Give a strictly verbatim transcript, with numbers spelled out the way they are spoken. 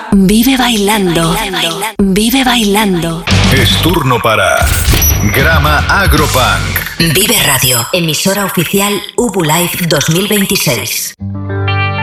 Vive bailando. Vive bailando. Es turno para Grama Agropunk. Vive Radio, emisora oficial Ubu Life dos mil veintiséis.